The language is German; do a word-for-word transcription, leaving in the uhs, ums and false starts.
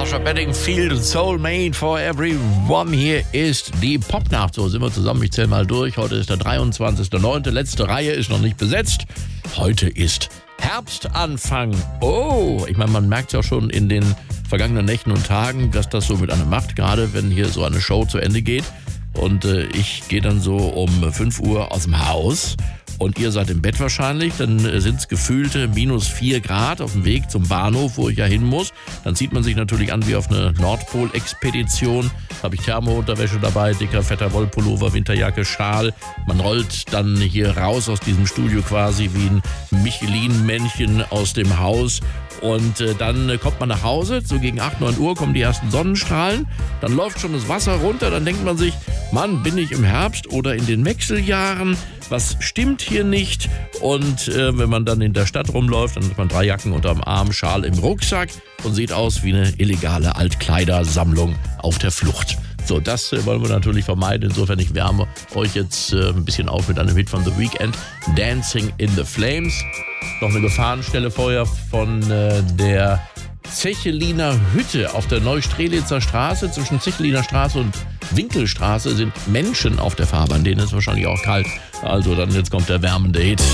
Marsha Bedingfield und Soulmate for Everyone. Hier ist die Popnacht. So sind wir zusammen. Ich zähle mal durch. Heute ist der dreiundzwanzigster neunte Letzte Reihe ist noch nicht besetzt. Heute ist Herbstanfang. Oh, ich meine, man merkt es ja schon in den vergangenen Nächten und Tagen, dass das so mit einem macht, gerade wenn hier so eine Show zu Ende geht. Und äh, ich gehe dann so um fünf Uhr aus dem Haus und ihr seid im Bett wahrscheinlich. Dann äh, sind es gefühlte minus vier Grad auf dem Weg zum Bahnhof, wo ich ja hin muss. Dann zieht man sich natürlich an wie auf eine Nordpol-Expedition. Habe ich Thermounterwäsche dabei, dicker, fetter Wollpullover, Winterjacke, Schal. Man rollt dann hier raus aus diesem Studio quasi wie ein Michelin-Männchen aus dem Haus. Und äh, dann äh, kommt man nach Hause, so gegen acht, neun Uhr kommen die ersten Sonnenstrahlen, dann läuft schon das Wasser runter, dann denkt man sich, Mann, bin ich im Herbst oder in den Wechseljahren, was stimmt hier nicht? Und äh, wenn man dann in der Stadt rumläuft, dann hat man drei Jacken unterm Arm, Schal im Rucksack und sieht aus wie eine illegale Altkleidersammlung auf der Flucht. So, das äh, wollen wir natürlich vermeiden. Insofern, ich wärme euch jetzt äh, ein bisschen auf mit einem Hit von The Weeknd, Dancing in the Flames. Noch eine Gefahrenstelle vorher von äh, der Zecheliner Hütte auf der Neustrelitzer Straße. Zwischen Zecheliner Straße und Winkelstraße sind Menschen auf der Fahrbahn. Denen ist wahrscheinlich auch kalt. Also dann, jetzt kommt der wärmende Hit.